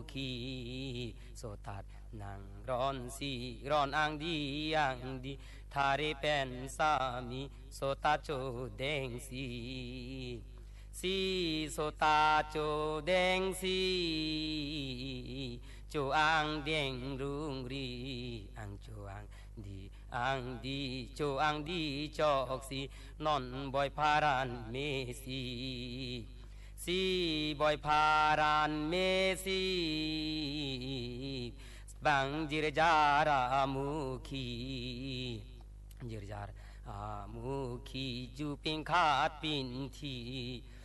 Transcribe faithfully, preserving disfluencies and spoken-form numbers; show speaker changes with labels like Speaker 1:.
Speaker 1: ขีโสตัดนางร้อนสีร้อนอังดีอังดีทาเรเป็นสามีโสตาโจแดงสีสีโสตาโจแดงสีโจอังแดงรุงรีอังโจอังดีอังดีโจอังดีจอกสีนอนบอยพารานเมสีสีบอยพารานเมสีบังจิรจารามุขีจิรจารามุขีจูปิงขาดปินที